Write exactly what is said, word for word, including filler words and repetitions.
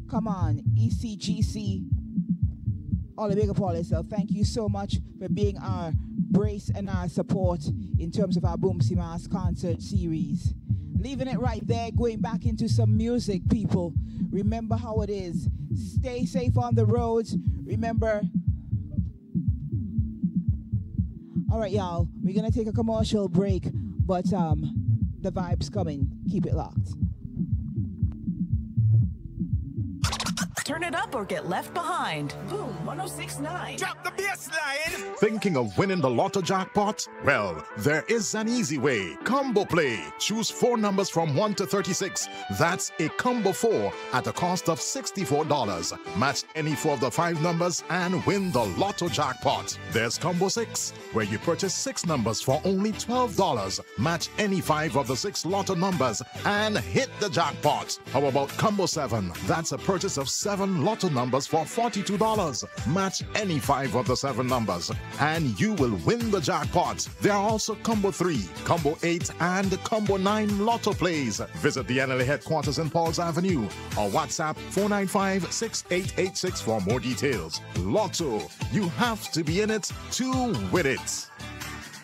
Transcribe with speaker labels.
Speaker 1: Come on, E C G C. All the big up all yourself. Thank you so much for being our brace and our support in terms of our Boomsy Mass concert series. Leaving it right there, going back into some music, people. Remember how it is. Stay safe on the roads. Remember. All right, y'all. We're going to take a commercial break, but um, the vibe's coming. Keep it locked.
Speaker 2: Turn it up or get left behind. Boom, one oh six point nine.
Speaker 3: Drop the bass line.
Speaker 4: Thinking of winning the Lotto jackpot? Well, there is an easy way. Combo Play. Choose four numbers from one to thirty-six. That's a combo four at a cost of sixty-four dollars. Match any four of the five numbers and win the Lotto jackpot. There's Combo six, where you purchase six numbers for only twelve dollars. Match any five of the six Lotto numbers and hit the jackpot. How about Combo seven? That's a purchase of seven Lotto numbers for forty-two dollars. Match any five of the seven numbers and you will win the jackpot. There are also Combo three, Combo eight, and Combo nine Lotto plays. Visit the N L A headquarters in Pauls Avenue or WhatsApp four nine five, six eight eight six for more details. Lotto, you have to be in it to win it.